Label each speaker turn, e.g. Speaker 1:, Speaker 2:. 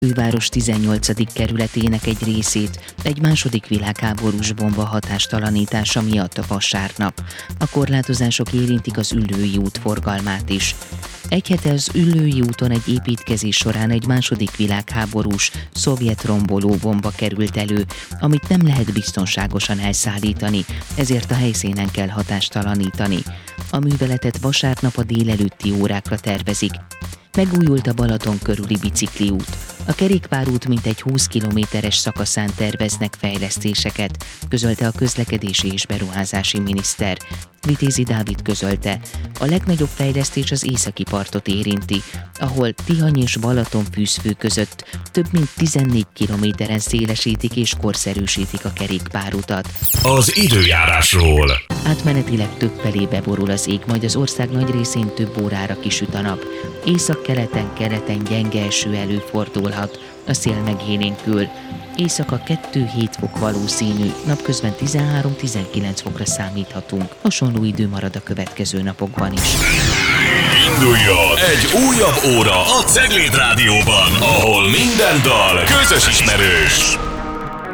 Speaker 1: Főváros 18. kerületének egy részét egy második világháborús bomba hatástalanítása miatt vasárnap. A korlátozások érintik az Üllői út forgalmát is. Egy hete az Üllői úton egy építkezés során egy második világháborús szovjet rombolóbomba került elő, amit nem lehet biztonságosan elszállítani, ezért a helyszínen kell hatástalanítani. A műveletet vasárnap a délelőtti órákra tervezik. Megújult a Balaton körüli bicikliút. A kerékpárút mintegy 20 kilométeres szakaszán terveznek fejlesztéseket, közölte a közlekedési és beruházási miniszter. Vitézi Dávid közölte, a legnagyobb fejlesztés az északi partot érinti, ahol Tihany és Balaton-Fűzfő között több mint 14 kilométeren szélesítik és korszerűsítik a kerékpárutat.
Speaker 2: Az időjárásról.
Speaker 1: Átmenetileg többfelé beborul az ég, majd az ország nagy részén több órára kisüt a nap. Északkeleten gyenge eső előfordulhat, a szél megélénkül. Éjszaka 2-7 fok valószínű, napközben 13-19 fokra számíthatunk. Hasonló idő marad a következő napokban is.
Speaker 2: Induljon egy újabb óra a Cegléd Rádióban, ahol minden dal közös ismerős.